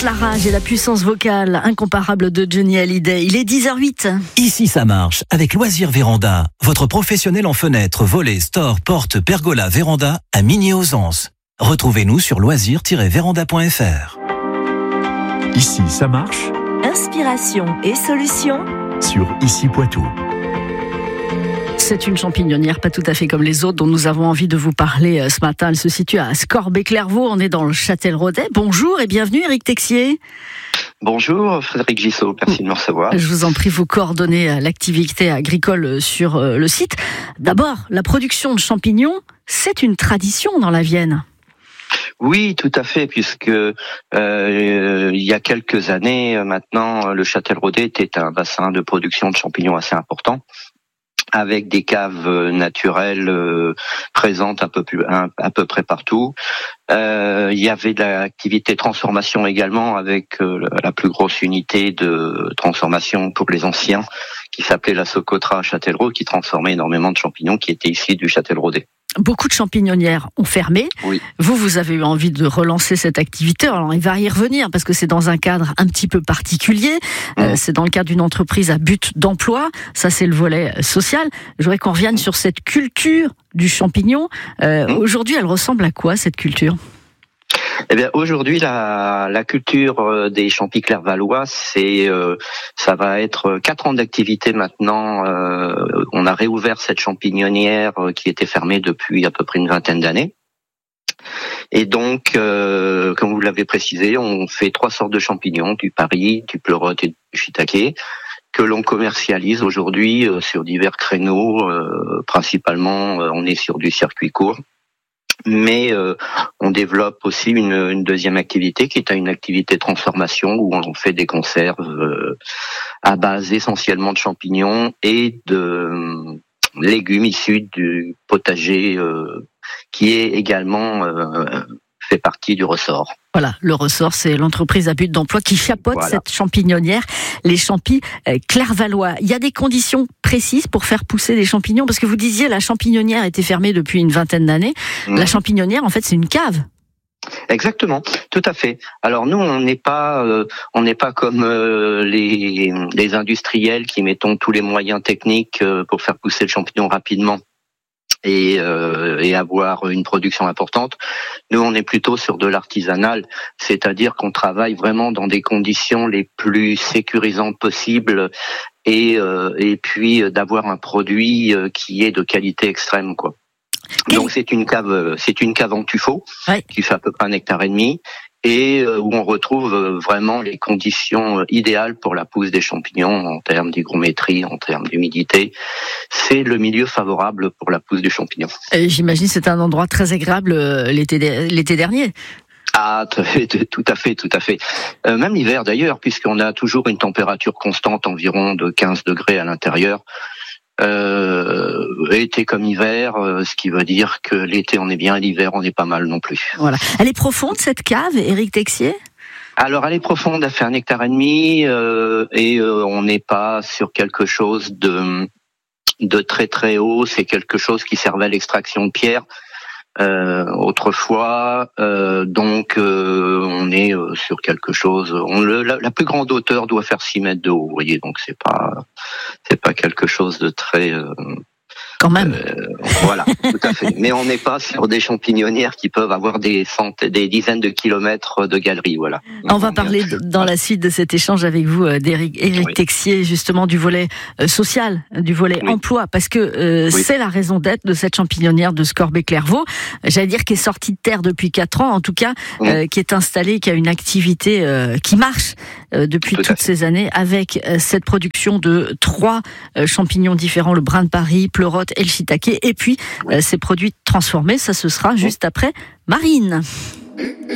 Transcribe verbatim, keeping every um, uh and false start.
la rage et la puissance vocale incomparable de Johnny Hallyday. Il est dix heures huit. Ici ça marche avec Loisirs Véranda, votre professionnel en fenêtres, volets, stores, portes, pergolas, véranda à Migné-aux-Anses. Retrouvez-nous sur loisirs tiret véranda point f r. Ici ça marche. Inspiration et solutions Sur Ici Poitou. C'est une champignonnière pas tout à fait comme les autres dont nous avons envie de vous parler ce matin. Elle se situe à Scorbé-Clairvaux, on est dans le Châtel-Rodet. Bonjour et bienvenue Éric Texier. Bonjour Frédéric Gissot, merci de me recevoir. Je vous en prie, vous coordonnez l'activité agricole sur le site. D'abord, la production de champignons, c'est une tradition dans la Vienne. Oui, tout à fait, puisque euh, il y a quelques années maintenant, le Châtel-Rodet était un bassin de production de champignons assez important, avec des caves naturelles euh, présentes un peu plus, un, à peu près partout. Euh, il y avait de l'activité de transformation également, avec euh, la plus grosse unité de transformation pour les anciens, qui s'appelait la Socotra à Châtellerault, qui transformait énormément de champignons qui étaient ici du Châtel-Rodet. Beaucoup de champignonnières ont fermé. Oui. Vous, vous avez eu envie de relancer cette activité. Alors, il va y revenir parce que c'est dans un cadre un petit peu particulier. Mmh. Euh, c'est dans le cadre d'une entreprise à but d'emploi. Ça, c'est le volet social. Je voudrais qu'on revienne mmh. sur cette culture du champignon. Euh, mmh. Aujourd'hui, elle ressemble à quoi, cette culture ? Eh bien, aujourd'hui, la, la culture des champis clairvalois, c'est, euh, ça va être quatre ans d'activité maintenant. Euh, on a réouvert cette champignonnière qui était fermée depuis à peu près une vingtaine d'années. Et donc, euh, comme vous l'avez précisé, on fait trois sortes de champignons, du Paris, du pleurote et du shiitake, que l'on commercialise aujourd'hui euh, sur divers créneaux. Euh, principalement, euh, on est sur du circuit court. Mais euh, on développe aussi une, une deuxième activité qui est une activité de transformation où on fait des conserves euh, à base essentiellement de champignons et de euh, légumes issus du potager euh, qui est également euh, fait partie du ressort. Voilà, le ressort, c'est l'entreprise à but d'emploi qui chapeaute voilà. cette champignonnière, les champis euh, clairvalois. Il y a des conditions précises pour faire pousser des champignons, parce que vous disiez la champignonnière était fermée depuis une vingtaine d'années. Mmh. La champignonnière, en fait, c'est une cave. Exactement, tout à fait. Alors nous, on n'est pas, euh, on n'est pas comme euh, les, les industriels qui mettons tous les moyens techniques euh, pour faire pousser le champignon rapidement. Et, euh, et avoir une production importante. Nous, on est plutôt sur de l'artisanal, c'est-à-dire qu'on travaille vraiment dans des conditions les plus sécurisantes possibles et, euh, et puis d'avoir un produit qui est de qualité extrême, quoi. Donc c'est une cave, c'est une cave en tuffeau ouais. qui fait à peu près un hectare et demi et où on retrouve vraiment les conditions idéales pour la pousse des champignons en termes d'hygrométrie, en termes d'humidité. C'est le milieu favorable pour la pousse du champignon. Et j'imagine que c'est un endroit très agréable l'été, l'été dernier. Ah, tout à fait, tout à fait. Euh, même l'hiver d'ailleurs, puisqu'on a toujours une température constante environ de quinze degrés à l'intérieur. Euh, été comme hiver, euh, ce qui veut dire que l'été on est bien, l'hiver on est pas mal non plus. Voilà. Elle est profonde cette cave, Éric Texier ? Alors elle est profonde, elle fait un hectare et demi euh, et euh, on n'est pas sur quelque chose de de très très haut. C'est quelque chose qui servait à l'extraction de pierre. Euh, autrefois, euh, donc euh, on est euh, sur quelque chose. On le, la, la plus grande hauteur doit faire six mètres de haut, vous voyez. Donc c'est pas, c'est pas quelque chose de très. Euh, Quand même. Euh, voilà, tout à fait. Mais on n'est pas sur des champignonnières qui peuvent avoir des centaines, des dizaines de kilomètres de galeries, voilà. On, on va parler de, dans la suite de cet échange avec vous, d'Éric Éric oui. Texier, justement du volet euh, social, du volet oui. emploi, parce que euh, oui. c'est la raison d'être de cette champignonnière de Scorbé-Clairvaux. J'allais dire qui est sortie de terre depuis quatre ans, en tout cas, oui. euh, qui est installée, qui a une activité euh, qui marche euh, depuis tout toutes ces années, avec euh, cette production de trois euh, champignons différents, le brin de Paris, pleurote et le shiitake, et puis oui. euh, ces produits transformés. Ça, ce sera juste après Marine.